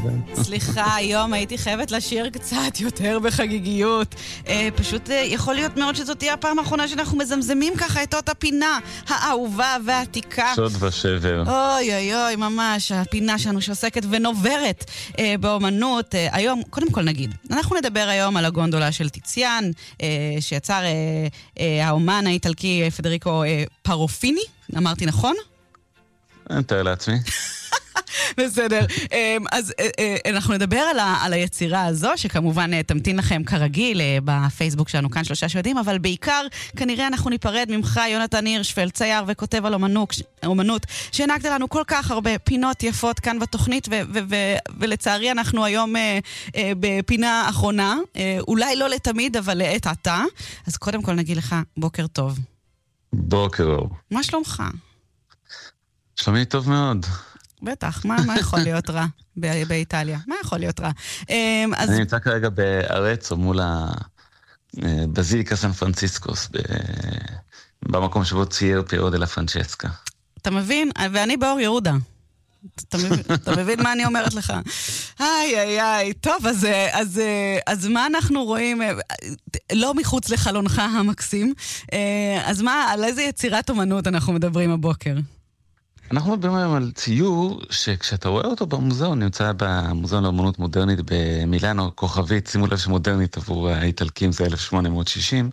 סליחה, היום הייתי חייבת לשיר קצת יותר בחגיגיות. פשוט יכול להיות מאוד שזאת תהיה הפעם האחרונה שאנחנו מזמזמים ככה את אותה פינה האהובה והעתיקה. שוד ושבר. אוי אוי אוי, ממש, הפינה שלנו שעוסקת ונוברת באומנות. היום, קודם כל נגיד, אנחנו נדבר היום על הגונדולה של טיציאן, שיצר האומן האיטלקי פדריקו פרופיני, אמרתי נכון? אני מתאר לעצמי. בסדר. אז אנחנו נדבר על היצירה הזו, שכמובן תמתין לכם כרגיל בפייסבוק שלנו כאן שלושה שיודעים, אבל בעיקר כנראה אנחנו ניפרד ממך, יונתן הירשפלד, צייר וכותב על אומנות, שהענקת לנו כל כך הרבה פינות יפות כאן בתוכנית, ולצערי אנחנו היום בפינה אחרונה, אולי לא לתמיד, אבל לעת עתה. אז קודם כל נגיד לך, בוקר טוב. בוקר אור. מה שלומך? שלומי טוב מאוד. בטח, מה יכול להיות רע באיטליה? מה יכול להיות רע? אני נמצא כרגע בארצו מול הבזיליקה סן פרנציסקוס, במקום שבו צייר פיירו דה לה פרנצ'סקה. אתה מבין? ואני באור יהודה. אתה מבין מה אני אומרת לך? איי, איי, איי. טוב, אז מה אנחנו רואים? לא מחוץ לחלונך המקסים. אז מה, על איזה יצירת אומנות אנחנו מדברים הבוקר? אנחנו מדברים היום על ציור שכשאתה רואה אותו במוזיאון, נמצא במוזיאון לאומנות מודרנית במילאנו, כוכבית, שימו לב שמודרנית עבור האיטלקים זה 1860,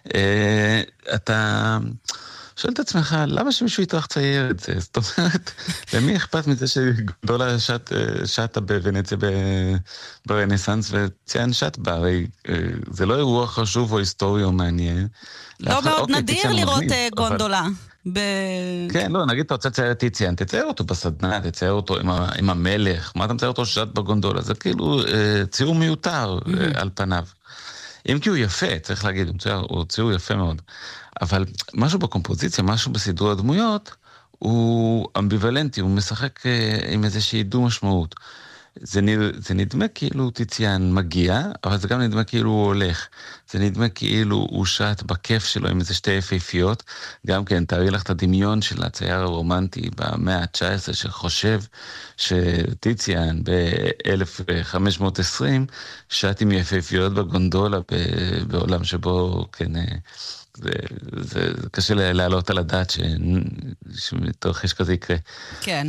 אתה שואל את עצמך, למה שמישהו יטרח צייר את זה? זאת אומרת, למי אכפת מזה שגדולה שטה בוונציה ברנסנס וציין שט בה? הרי זה לא אירוע חשוב או היסטורי או מעניין. לא מאוד נדיר לראות גונדולה. כן, לא, נגיד אתה רוצה לצייר טיציאן, תצייר אותו בסדנה, תצייר אותו עם המלך, מה אתה מצייר אותו שט בגונדולה? זה כאילו ציור מיותר על פניו. אם כי הוא יפה, צריך להגיד, הוא ציור יפה מאוד. אבל משהו בקומפוזיציה, משהו בסידור הדמויות, הוא אמביוולנטי, הוא משחק עם איזושהי דו משמעות. זה נדמה כאילו טיציאן מגיע, אבל זה גם נדמה כאילו הוא הולך. זה נדמה כאילו הוא שט בכיף שלו עם איזה שתי יפהפיות. גם כן, תארי לך את הדמיון של הצייר הרומנטי במאה ה-19, שחושב שטיציאן ב-1520 שט עם יפהפיות בגונדולה בעולם שבו, כן, זה קשה להעלות על הדעת שמתרחש כזה יקרה. כן.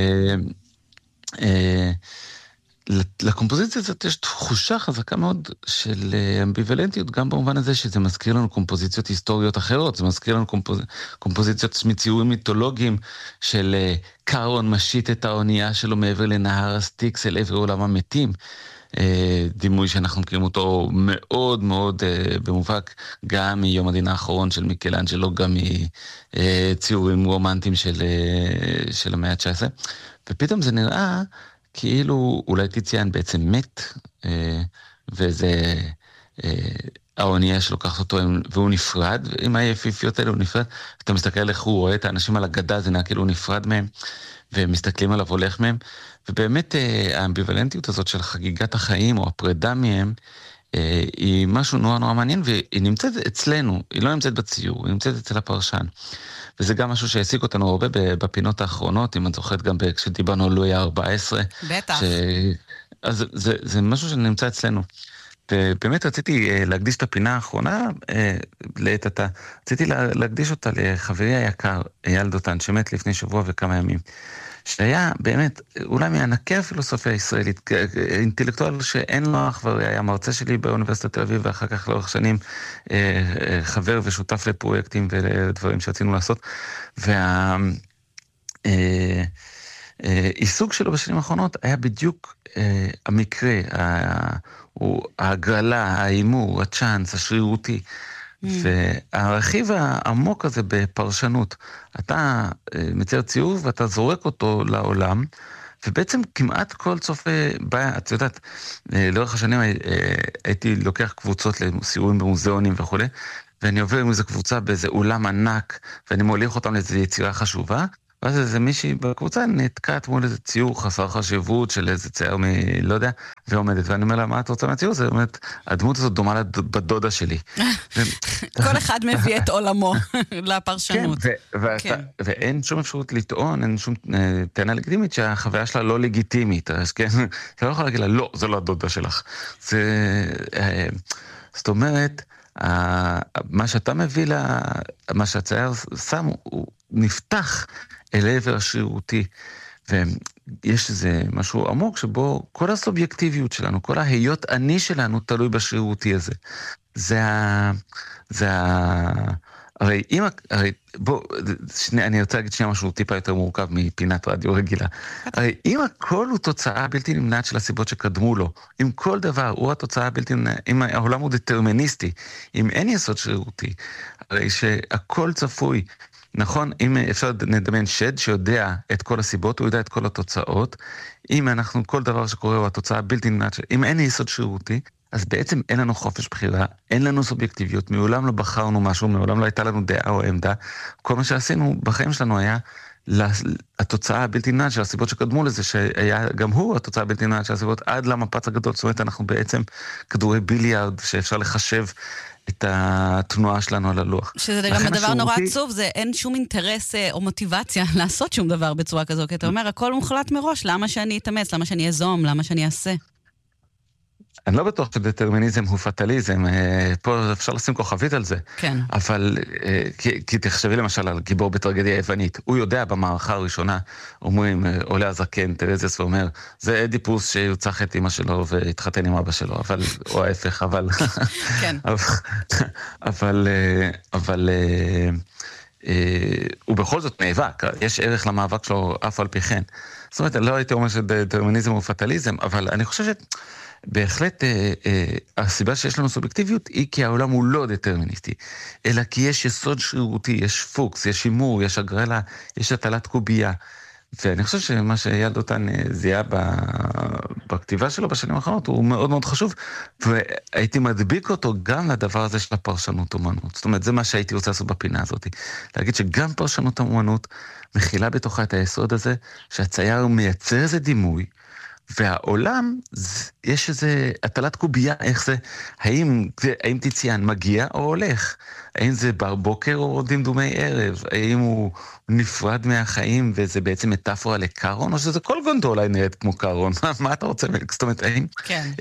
לקומפוזיציה הזאת יש תחושה חזקה מאוד של אמביוולנטיות, גם במובן הזה שזה מזכיר לנו קומפוזיציות היסטוריות אחרות, זה מזכיר לנו קומפוזיציות מציורים מיתולוגיים של קארון משיט את האונייה שלו מעבר לנהר הסטיקס אל עבר עולם המתים, דימוי שאנחנו מכירים אותו מאוד מאוד במובהק גם מיום הדין האחרון של מיקלאנג'לו, גם מציורים רומנטיים של המאה ה-19, ופתאום זה נראה כאילו אולי טיציאן בעצם מת, וזה האונייה שלוקחת אותו, והוא נפרד, עם היפיפיות האלה הוא נפרד, אתה מסתכל איך הוא רואה את האנשים על הגדה, זה נראה כאילו הוא נפרד מהם, ומסתכלים עליו הולך מהם, ובאמת האמביוולנטיות הזאת של חגיגת החיים, או הפרידה מהם, היא משהו נורא נורא מעניין, והיא נמצאת אצלנו, היא לא נמצאת בציור, היא נמצאת אצל הפרשן. וזה גם משהו שהעסיק אותנו הרבה בפינות האחרונות, אם את זוכרת גם כשדיברנו על לואי ה-14. בטח. אז זה משהו שנמצא אצלנו. ובאמת רציתי להקדיש את הפינה האחרונה לעת עתה. רציתי להקדיש אותה לחברי היקר, אייל דותן, שמת לפני שבוע וכמה ימים. שהיה באמת, אולי מענקי הפילוסופיה הישראלית, אינטלקטואל שאין לו אח ורע, היה מרצה שלי באוניברסיטת תל אביב, ואחר כך לאורך שנים חבר ושותף לפרויקטים ולדברים שרצינו לעשות, והעיסוק שלו בשנים האחרונות היה בדיוק המקרה, ההגרלה, האימור, הצ'אנס, השרירותי, והרכיב העמוק הזה בפרשנות, אתה מצייר ציור ואתה זורק אותו לעולם, ובעצם כמעט כל צופה בא, את יודעת, לאורך השנים הייתי לוקח קבוצות לסיורים במוזיאונים וכו', ואני עובר עם איזו קבוצה באיזה אולם ענק, ואני מוליך אותם לאיזו יצירה חשובה, ואז איזה מישהי בקבוצה נתקעת מול איזה ציור חסר חשיבות של איזה צייר לא יודע, ועומדת, ואני אומר לה, מה את רוצה מהציור? זה אומרת, הדמות הזאת דומה לדודה שלי. כל אחד מביא את עולמו לפרשנות. כן, ואין שום אפשרות לטעון, אין שום טענה לגיטימית שהחוויה שלה לא לגיטימית, אז כן, אתה לא יכול להגיד לה, לא, זה לא הדודה שלך. זאת אומרת, מה שאתה מביא לה, מה שהצייר שם, הוא נפתח אל עבר השרירותי, ויש איזה משהו עמוק שבו כל הסובייקטיביות שלנו, כל ההיות אני שלנו תלוי בשרירותי הזה. הרי בוא, אני רוצה להגיד שנייה משהו טיפה יותר מורכב מפינת רדיו רגילה. הרי אם הכל הוא תוצאה בלתי נמנעת של הסיבות שקדמו לו, אם כל דבר הוא התוצאה בלתי נמנעת, אם העולם הוא דטרמיניסטי, אם אין יסוד שרירותי, הרי שהכל צפוי, נכון? אם אפשר נדמיין שד שיודע את כל הסיבות, הוא יודע את כל התוצאות, אם כל דבר שקורה הוא התוצאה בלתי נמנעת, אם אין יסוד שרירותי, אז בעצם אין לנו חופש בחירה, אין לנו סובייקטיביות, מעולם לא בחרנו משהו, מעולם לא הייתה לנו דעה או עמדה, כל מה שעשינו בחיים שלנו היה התוצאה הבלתי נמנעת של הסיבות שקדמו לזה, שהיה גם הוא התוצאה הבלתי נמנעת של הסיבות עד למפץ הגדול, זאת אומרת אנחנו בעצם כדורי ביליארד שאפשר לחשב את התנועה שלנו על הלוח. שזה גם הדבר נורא עצוב, זה אין שום אינטרס או מוטיבציה לעשות שום דבר בצורה כזו, כי אתה אומר, הכל מוחלט מראש, למה שאני אתאמץ, למה שאני אזום, למה שאני אעשה? אני לא בטוח שדטרמיניזם הוא פטליזם, פה אפשר לשים כוכבית על זה. כן. אבל, כי תחשבי למשל על גיבור בטרגדיה יוונית, הוא יודע במערכה הראשונה, אומרים, עולה הזקן, טרזיאס, ואומר, זה אדיפוס שיוצח את אמא שלו והתחתן עם אבא שלו, אבל, או ההפך, אבל... כן. אבל הוא בכל זאת נאבק, יש ערך למאבק שלו אף על פי כן. זאת אומרת, לא הייתי אומר שדטרמיניזם הוא פטליזם, אבל אני חושב בהחלט הסיבה שיש לנו סובייקטיביות היא כי העולם הוא לא דטרמיניסטי, אלא כי יש יסוד שרירותי, יש פוקס, יש שימור, יש הגרלה, יש הטלת קובייה. ואני חושב שמה שאייל דותן זיהה בכתיבה שלו בשנים האחרונות הוא מאוד מאוד חשוב, והייתי מדביק אותו גם לדבר הזה של הפרשנות אומנות. זאת אומרת, זה מה שהייתי רוצה לעשות בפינה הזאת. להגיד שגם פרשנות אומנות מכילה בתוכה את היסוד הזה, שהצייר מייצר איזה דימוי, והעולם, יש איזה הטלת קובייה, איך זה, האם טיציאן מגיע או הולך? האם זה בר בוקר או דמדומי ערב? האם הוא נפרד מהחיים וזה בעצם מטאפורה לקארון? או שזה כל גונדולה נראית כמו קארון? מה אתה רוצה? זאת אומרת, כן.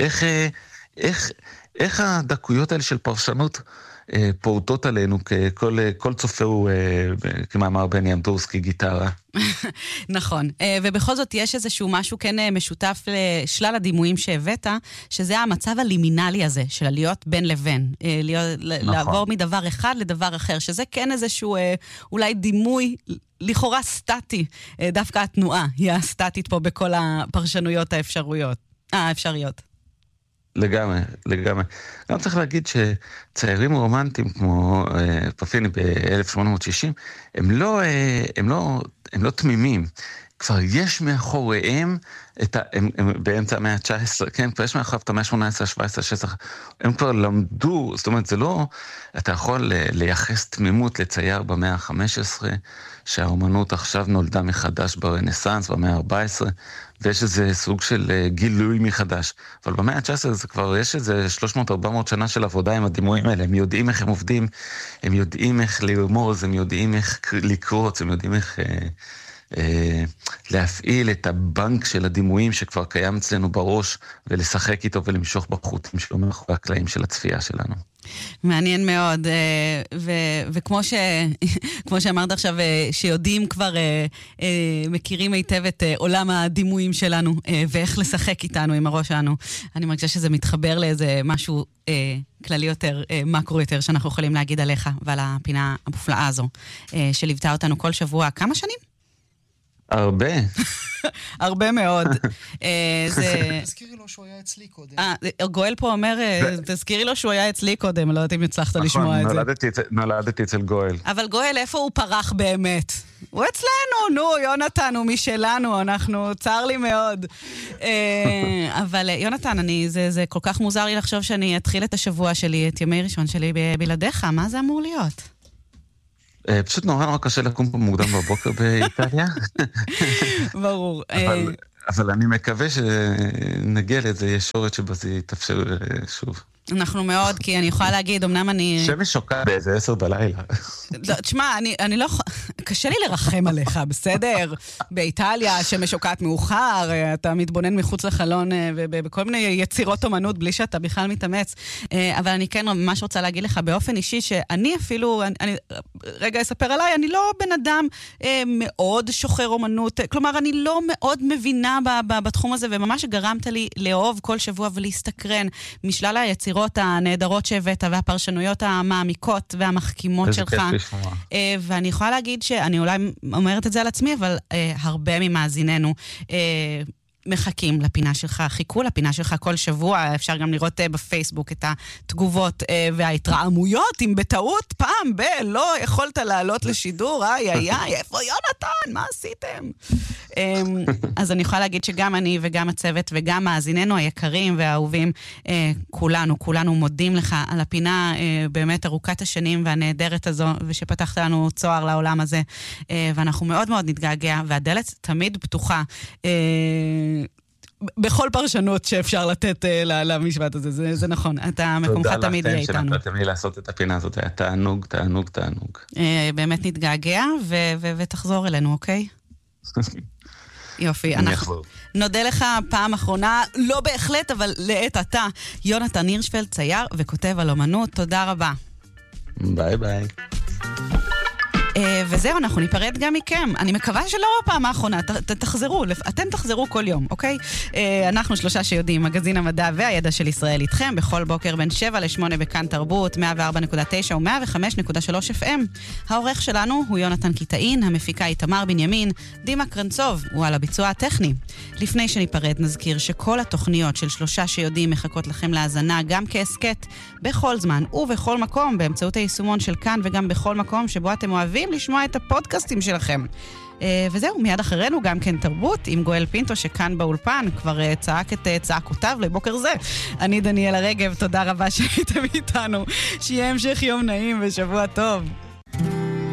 איך הדקויות האלה של פרשנות פורטות עלינו, כל צופה הוא, כמאמר בני אמדורסקי, גיטרה. נכון, ובכל זאת יש איזשהו משהו כן משותף לשלל הדימויים שהבאת, שזה המצב הלימינלי הזה, של להיות בין לבין, לעבור מדבר אחד לדבר אחר, שזה כן איזשהו אולי דימוי לכאורה סטטי, דווקא התנועה היא הסטטית פה בכל הפרשנויות האפשריות. לגמרי. גם צריך להגיד שציירים רומנטיים כמו פפיני ב-1860, הם לא תמימים. כבר יש מאחוריהם, הם באמצע המאה ה-19, כן, כבר יש מאחוריו את המאה ה-18, ה-17, ה-16, הם כבר למדו, זאת אומרת, זה לא, אתה יכול לייחס תמימות לצייר במאה ה-15, שהאומנות עכשיו נולדה מחדש ברנסנס, במאה ה-14, ויש איזה סוג של גילוי מחדש. אבל במאה ה-19 זה כבר, יש איזה 300-400 שנה של עבודה עם הדימויים האלה, הם יודעים איך הם עובדים, הם יודעים איך לרמוז, הם יודעים איך לקרוץ, הם יודעים איך להפעיל את הבנק של הדימויים שכבר קיים אצלנו בראש, ולשחק איתו ולמשוך בחוטים שלו מאחורי הקלעים של הצפייה שלנו. מעניין מאוד, וכמו שאמרת עכשיו, שיודעים כבר, מכירים היטב את עולם הדימויים שלנו, ואיך לשחק איתנו עם הראש שלנו. אני מרגישה שזה מתחבר לאיזה משהו כללי יותר, מקרו יותר, שאנחנו יכולים להגיד עליך, ועל הפינה המופלאה הזו, שליוותה אותנו כל שבוע. כמה שנים? הרבה. הרבה מאוד. תזכירי לו שהוא היה אצלי קודם. גואל פה אומר, תזכירי לו שהוא היה אצלי קודם, לא יודעת אם הצלחת לשמוע את זה. נולדתי אצל גואל. אבל גואל, איפה הוא פרח באמת? הוא אצלנו, יונתן הוא משלנו, צער לי מאוד. אבל יונתן, זה כל כך מוזר לי לחשוב שאני אתחיל את השבוע שלי, את ימי ראשון שלי בלעדיך, מה זה אמור להיות? פשוט נורא קשה לקום פה מוקדם בבוקר באיטליה. ברור. אבל אני מקווה שנגיע לאיזה ישורת שבה זה יתאפשר שוב. אנחנו מאוד, כי אני יכולה להגיד, אמנם אני... שמש שוקעת באיזה 10 בלילה. לא, תשמע, אני לא... קשה לי לרחם עליך, בסדר? באיטליה, שמש שוקעת מאוחר, אתה מתבונן מחוץ לחלון בכל מיני יצירות אומנות, בלי שאתה בכלל מתאמץ. אבל אני כן ממש רוצה להגיד לך באופן אישי, שאני אפילו, רגע אספר עליי, אני לא בן אדם מאוד שוחר אומנות, כלומר, אני לא מאוד מבינה בתחום הזה, וממש גרמת לי לאהוב כל שבוע ולהסתקרן משלל היצירות הנהדרות שהבאת והפרשנויות המעמיקות והמחכימות שלך. ואני יכולה להגיד שאני אולי אומרת את זה על עצמי, אבל הרבה ממאזיננו מחכים לפינה שלך, חיכו לפינה שלך כל שבוע, אפשר גם לראות בפייסבוק את התגובות וההתרעמויות, אם בטעות פעם לא יכולת לעלות לשידור, איפה יונתן, מה עשיתם? אז אני יכולה להגיד שגם אני וגם הצוות וגם מאזיננו היקרים והאהובים, כולנו מודים לך על הפינה באמת ארוכת השנים והנהדרת הזו, ושפתחת לנו צוהר לעולם הזה, ואנחנו מאוד מאוד נתגעגע, והדלת תמיד פתוחה, בכל פרשנות שאפשר לתת למשפט הזה, זה נכון, אתה מקומך תמיד יהיה איתנו. תודה לכם שנתתם לי לעשות את הפינה הזאת, היה תענוג. באמת נתגעגע, ותחזור אלינו, אוקיי? יופי, אנחנו נודה לך פעם אחרונה, לא בהחלט, אבל לעת עתה, יונתן הירשפלד, צייר וכותב על אומנות, תודה רבה. ביי ביי. וזהו, אנחנו ניפרד גם מכם. אני מקווה שלא הפעם האחרונה, תחזרו, אתם תחזרו כל יום, אוקיי? אנחנו 3 שיודעים, מגזין המדע והידע של ישראל איתכם, בכל בוקר בין 7 ל-8 בכאן תרבות, 104.9 ו-105.3 FM. העורך שלנו הוא יונתן קיטאין, המפיקה היא תמר בנימין, דימה קרנצוב הוא על הביצוע הטכני. לפני שניפרד נזכיר שכל התוכניות של 3 שיודעים מחכות לכם להאזנה, גם כעסקט, בכל זמן ובכל מקום, באמצעות היישומון של כאן וגם בכל מקום שבו אתם אוהבים לשמוע את הפודקאסטים שלכם. וזהו, מיד אחרינו גם כן תרבות עם גואל פינטו שכאן באולפן כבר צעק את צעקותיו לבוקר זה. אני דניאלה רגב, תודה רבה שהייתם איתנו. שיהיה המשך יום נעים ושבוע טוב.